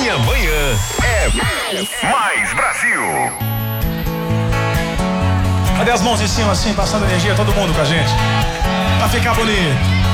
minha manhã é Mais Brasil. Cadê as mãos em cima assim, passando energia, todo mundo com a gente? Pra ficar bonito.